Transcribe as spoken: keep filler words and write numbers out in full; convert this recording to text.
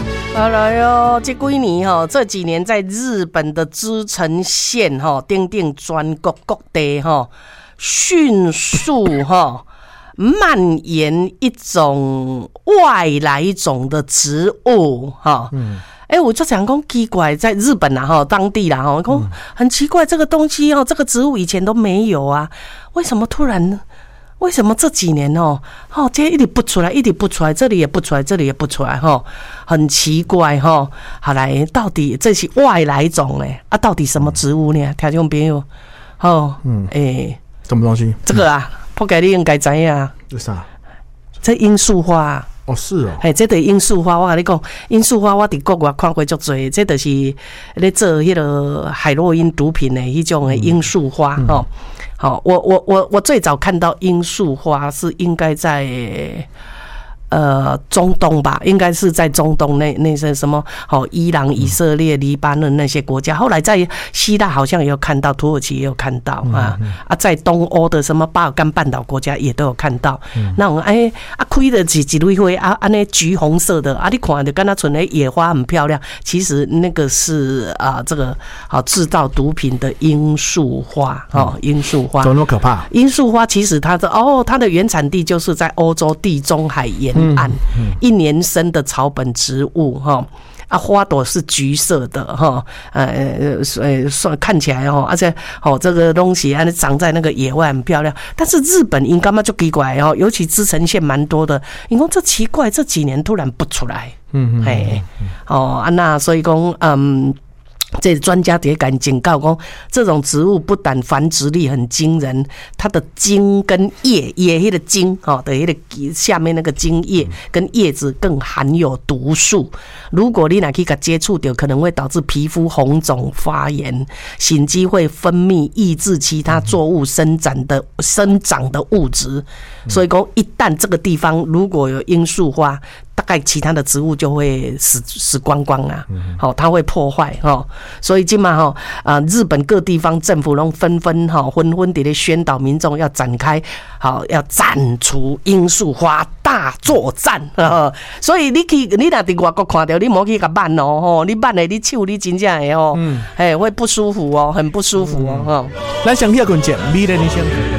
好了哟，这几年哈，这几年在日本的织城县哈，等等全国各地哈，迅速哈蔓延一种外来种的植物哈。嗯，哎、欸，我就想讲奇怪，在日本啊哈，当地啦哈，讲很奇怪，这个东西哦，这个植物以前都没有啊，为什么突然？为什么这几年哦，哦，这一直不出来，一直不出来，这里也不出来，这里也不出来哈，很奇怪哈。好来，到底这是外来种哎啊？到底什么植物呢？听众朋友，哦，嗯，哎、欸， 什么东西？ 这个啊，破解你应该知影。 这啥？ 这罂粟花。 哦，是哦， 嘿，这就是罂粟花。我跟你讲，罂粟花我伫国外看过足多，这就是咧做迄个海洛因毒品的迄种的罂粟花吼。嗯嗯好，我我我我最早看到罂粟花是应该在呃中东吧，应该是在中东那那些什么好伊朗、以色列、黎巴嫩那些国家。后来在希腊好像也有看到，土耳其也有看到啊啊，在东欧的什么巴尔干半岛国家也都有看到。那种哎啊，开的几几蕊花啊，啊那橘红色的啊，你看的跟它存的野花很漂亮，其实那个是啊这个好制造毒品的罂粟花哦，罂粟花怎么那么可怕？ 罂粟花其实它的哦，它的原产地就是在欧洲地中海沿岸，嗯嗯、一年生的草本植物哈。啊，花朵是橘色的哈，呃呃，算看起来哈，而且哦，这个东西啊，长在那个野外很漂亮。但是日本应该嘛就奇怪哦，尤其织城县蛮多的。你说这奇怪，这几年突然不出来，嗯嗯，哎，哦啊，那所以讲，嗯。这专家也敢警告说，这种植物不但繁殖力很惊人，它的茎跟叶叶那个茎哦的那个下面那个茎叶跟叶子更含有毒素。如果你哪去给接触掉，可能会导致皮肤红肿、发炎，心肌会分泌抑制其他作物生长的生长的物质。所以说，一旦这个地方如果有罂粟花，大概其他的植物就会死死光光啊，好，它会破坏哈，所以今嘛哈啊，日本各地方政府都纷纷哈纷纷地宣导民众要展开好要斩除罂粟花大作战啊，所以你去你若伫外国看到，你莫去甲挽哦吼，你挽的你手你真正会哦，哎会不舒服哦，很不舒服哦哈。 来，详细讲解，美丽的相片。